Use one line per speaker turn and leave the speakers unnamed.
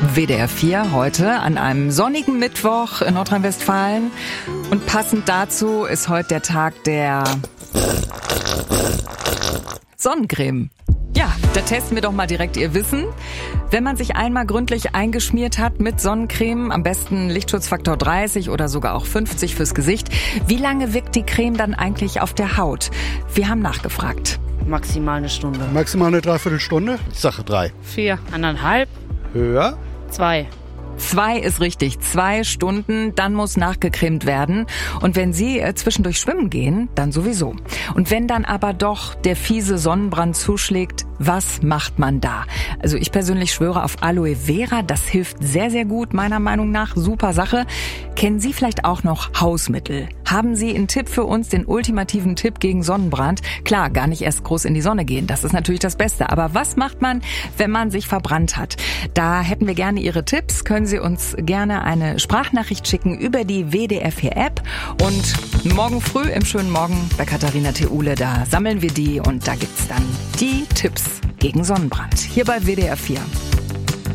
WDR 4 heute an einem sonnigen Mittwoch in Nordrhein-Westfalen. Und passend dazu ist heute der Tag der Sonnencreme. Ja, da testen wir doch mal direkt Ihr Wissen. Wenn man sich einmal gründlich eingeschmiert hat mit Sonnencreme, am besten Lichtschutzfaktor 30 oder sogar auch 50 fürs Gesicht, wie lange wirkt die Creme dann eigentlich auf der Haut? Wir haben nachgefragt.
Maximal eine Stunde.
Maximal eine Dreiviertelstunde?
Ich sage 3.
4, 1,5.
Höher?
2.
2 ist richtig, 2 Stunden, dann muss nachgecremt werden. Und wenn Sie zwischendurch schwimmen gehen, dann sowieso. Und wenn dann aber doch der fiese Sonnenbrand zuschlägt, was macht man da? Also ich persönlich schwöre auf Aloe Vera, das hilft sehr, sehr gut, meiner Meinung nach, super Sache. Kennen Sie vielleicht auch noch Hausmittel? Haben Sie einen Tipp für uns, den ultimativen Tipp gegen Sonnenbrand? Klar, gar nicht erst groß in die Sonne gehen, das ist natürlich das Beste. Aber was macht man, wenn man sich verbrannt hat? Da hätten wir gerne Ihre Tipps. Können Sie uns gerne eine Sprachnachricht schicken über die WDR 4 App. Und morgen früh im schönen Morgen bei Katharina Theule, da sammeln wir die und da gibt's dann die Tipps gegen Sonnenbrand. Hier bei WDR 4.